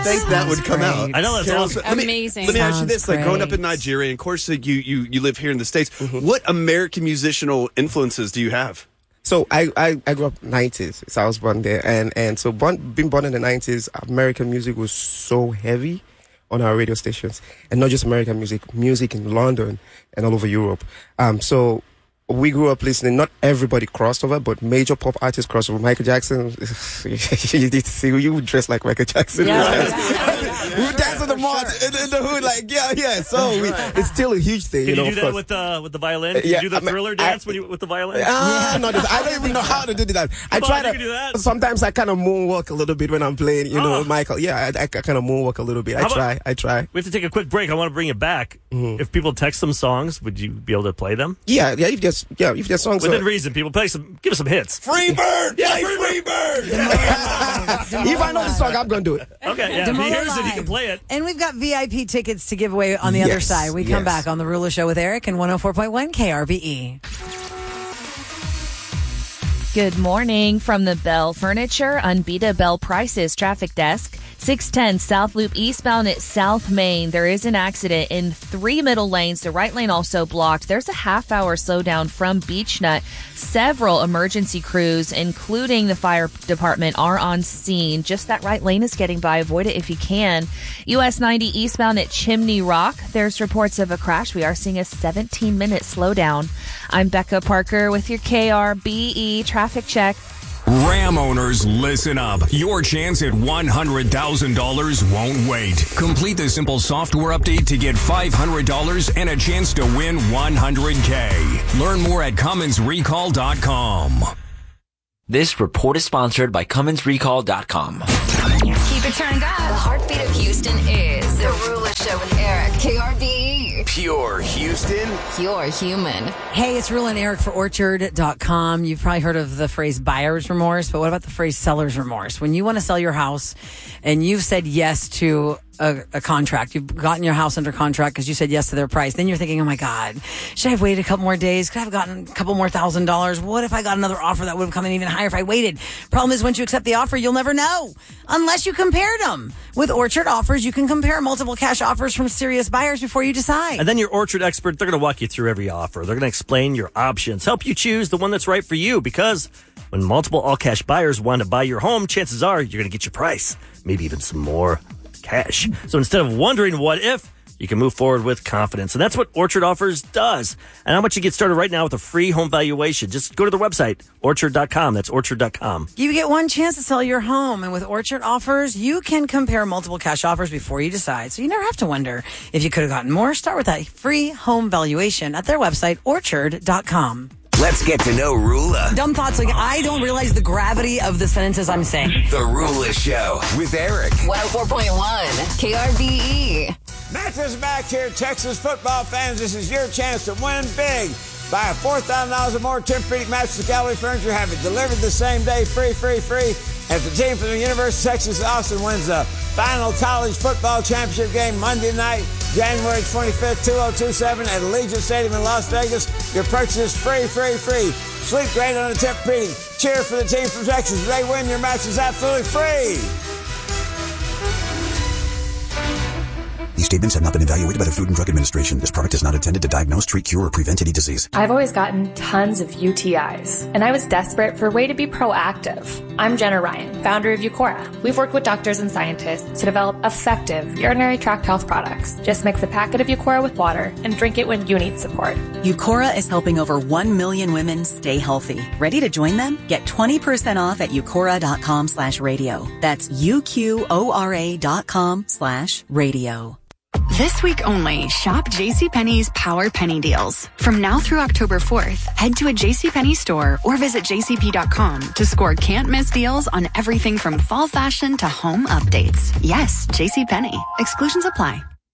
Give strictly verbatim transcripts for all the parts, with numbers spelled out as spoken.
think that would come out. I know that's Carol, awesome. Let me, Amazing. Let me ask you Sounds this: like growing up great. in Nigeria, and of course, like, you you you live here in the States. Mm-hmm. What American musical influences do you have? So I, I, I grew up nineties, so I was born there, and and so born, being born in the nineties, American music was so heavy on our radio stations, and not just American music, music in London and all over Europe. Um, so we grew up listening. Not everybody crossed over, but major pop artists crossed over. Michael Jackson, you need to see you would dress like Michael Jackson. Yeah, Yeah. yeah. We would dance in the mall in, in the hood, like yeah, yeah. So we, it's still a huge thing. Can you you know, do of that course. with uh, with the violin? Can Yeah, you do the I mean, Thriller I- dance when you, with the violin? Ah, no, I don't even know how to do that. I Come try on, to. you can do that. Sometimes I kind of moonwalk a little bit when I'm playing. You know, Oh. Michael. Yeah, I, I kind of moonwalk a little bit. I How about- try. I try. We have to take a quick break. I want to bring it back. Mm-hmm. If people text some songs, would you be able to play them? Yeah, yeah. If there's yeah, if there's songs. Within uh, reason, people play some. Give us some hits. Free bird, Yeah, play free free bird. if I know the song, I'm gonna do it. Okay, yeah. If he Demola hears it, he Live. can play it. And we've got V I P tickets to give away on the other Yes, side. We come yes. back on The Ruler Show with Eric and one oh four point one K R B E. Good morning from the Bell Furniture Unbeatable Bell Prices Traffic Desk. six ten South Loop eastbound at South Main. There is an accident in three middle lanes. The right lane also blocked. There's a half hour slowdown from Beech Nut. Several emergency crews, including the fire department, are on scene. Just that right lane is getting by. Avoid it if you can. U S ninety eastbound at Chimney Rock. There's reports of a crash. We are seeing a seventeen minute slowdown. I'm Becca Parker with your K R B E traffic check. Ram owners, listen up. Your chance at one hundred thousand dollars won't wait. Complete the simple software update to get five hundred dollars and a chance to win one hundred K. Learn more at Cummins Recall dot com. This report is sponsored by Cummins Recall dot com. Keep it turned up. The heartbeat of Houston is The Ruler Show with Eric. K R B E. Pure Houston. Pure human. Hey, it's Rule and Eric for Orchard dot com. You've probably heard of the phrase buyer's remorse, but what about the phrase seller's remorse? When you want to sell your house and you've said yes to a, a contract, you've gotten your house under contract because you said yes to their price, then you're thinking, oh my God, should I have waited a couple more days? Could I have gotten a couple more thousand dollars? What if I got another offer that would have come in even higher if I waited? Problem is, once you accept the offer, you'll never know unless you compared them. With Orchard Offers, you can compare multiple cash offers from serious buyers before you decide. And then your Orchard expert, they're going to walk you through every offer. They're going to explain your options, help you choose the one that's right for you. Because when multiple all-cash buyers want to buy your home, chances are you're going to get your price, maybe even some more cash. So instead of wondering what if, you can move forward with confidence. And that's what Orchard Offers does. And how much you get started right now with a free home valuation. Just go to the website, orchard dot com. That's orchard dot com. You get one chance to sell your home, and with Orchard Offers, you can compare multiple cash offers before you decide. So you never have to wonder if you could have gotten more. Start with that free home valuation at their website, orchard dot com. Let's get to know Rula. Dumb thoughts like I don't realize the gravity of the sentences I'm saying. The Rula Show with Eric. one oh four point one K R B E. Mattress Back here, Texas football fans. This is your chance to win big. Buy a four thousand dollars or more Tempur-Pedic mattress, Gallery Furniture, have it delivered the same day, free, free, free. As the team from the University of Texas Austin wins the final college football championship game Monday night, January twenty-fifth, two thousand twenty-seven at Allegiant Stadium in Las Vegas. Your purchase is free, free, free. Sleep great on the Tempur-Pedic. Cheer for the team from Texas. They win, your match is absolutely free. These statements have not been evaluated by the Food and Drug Administration. This product is not intended to diagnose, treat, cure, or prevent any disease. I've always gotten tons of U T Is, and I was desperate for a way to be proactive. I'm Jenna Ryan, founder of Eucora. We've worked with doctors and scientists to develop effective urinary tract health products. Just mix a packet of Eucora with water and drink it when you need support. Eucora is helping over one million women stay healthy. Ready to join them? Get twenty percent off at eucora dot com slash radio. That's U Q O R A dot com slash radio. This week only, shop JCPenney's Power Penny Deals. From now through October fourth, head to a JCPenney store or visit J C P dot com to score can't-miss deals on everything from fall fashion to home updates. Yes, JCPenney. Exclusions apply.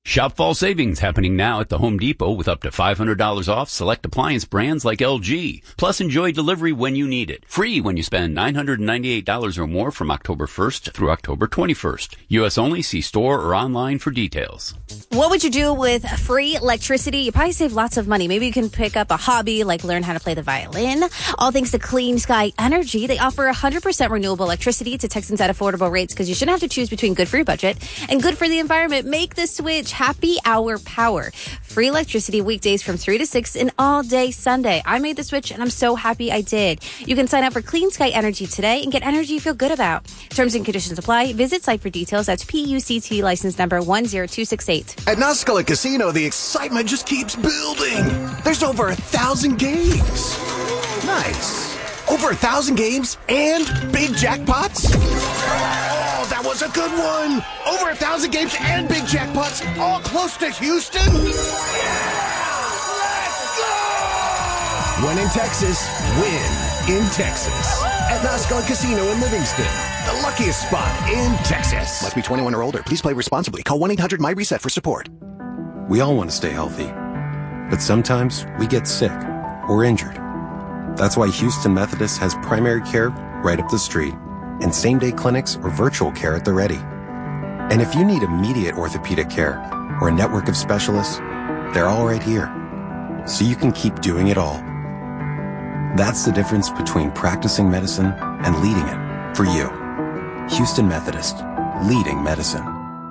Shop fall savings happening now at the Home Depot with up to five hundred dollars off select appliance brands like L G. Plus, enjoy delivery when you need it. Free when you spend nine hundred ninety-eight dollars or more from October first through October twenty-first. U S only. See store or online for details. What would you do with free electricity? You probably save lots of money. Maybe you can pick up a hobby like learn how to play the violin. All thanks to Clean Sky Energy. They offer one hundred percent renewable electricity to Texans at affordable rates because you shouldn't have to choose between good for your budget and good for the environment. Make the switch. Happy Hour Power. Free electricity weekdays from three to six and all day Sunday. I made the switch and I'm so happy I did. You can sign up for Clean Sky Energy today and get energy you feel good about. Terms and conditions apply. Visit site for details. That's P U C T license number one zero two six eight. At Nascala Casino, the excitement just keeps building. There's over a thousand games. Nice. Over a thousand games and big jackpots? Oh, that was a good one. Over a thousand games and big jackpots, all close to Houston? Yeah! Let's go! When in Texas, win in Texas. At Nascala Casino in Livingston, the luckiest spot in Texas. Must be twenty-one or older. Please play responsibly. Call one eight hundred my reset for support. We all want to stay healthy, but sometimes we get sick or injured. That's why Houston Methodist has primary care right up the street and same-day clinics or virtual care at the ready. And if you need immediate orthopedic care or a network of specialists, they're all right here, so you can keep doing it all. That's the difference between practicing medicine and leading it for you. Houston Methodist, leading medicine.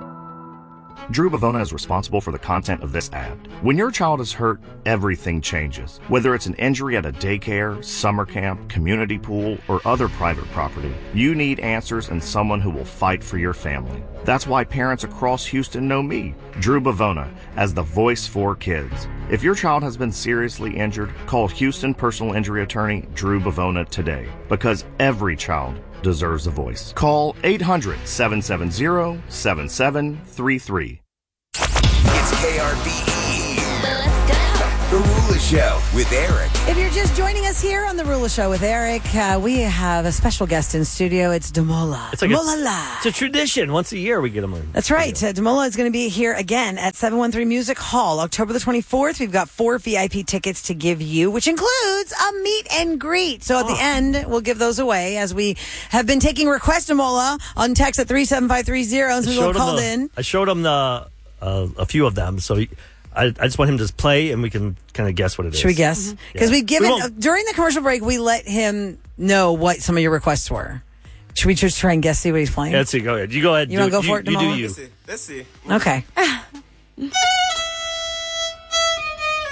Drew Bavona is responsible for the content of this ad. When your child is hurt, everything changes. Whether it's an injury at a daycare, summer camp, community pool, or other private property, you need answers and someone who will fight for your family. That's why parents across Houston know me, Drew Bavona, as the voice for kids. If your child has been seriously injured, call Houston personal injury attorney Drew Bavona today, because every child deserves a voice. Call eight hundred, seven seven zero, seven seven three three. It's K R B E. The Rula Show with Eric. If you're just joining us here on The Rula Show with Eric, uh, we have a special guest in studio. It's Damola. It's like Damola. a, it's a tradition. Once a year we get them in. That's right. Uh, Damola is going to be here again at seven one three Music Hall, October the twenty-fourth. We've got four V I P tickets to give you, which includes a meet and greet. So at oh. the end, we'll give those away as we have been taking requests, Damola, on text at three seven five three zero. And so we'll call in. I showed him the uh, a few of them. So he, I, I just want him to play and we can kind of guess what it is. Should we guess? Because Yeah. we've given, We uh, during the commercial break, we let him know what some of your requests were. Should we just try and guess, see what he's playing? Yeah, let's see. Go ahead. You go ahead. You want to go you, for it, You do Damola? you. Let's see. Let's see. Okay.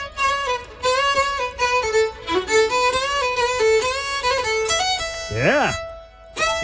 Yeah.